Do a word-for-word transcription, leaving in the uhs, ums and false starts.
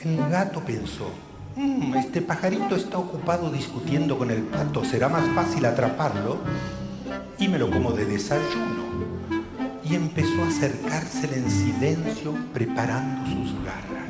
El gato pensó, "Mm, este pajarito está ocupado discutiendo con el pato, será más fácil atraparlo y me lo como de desayuno". Y empezó a acercársele en silencio preparando sus garras.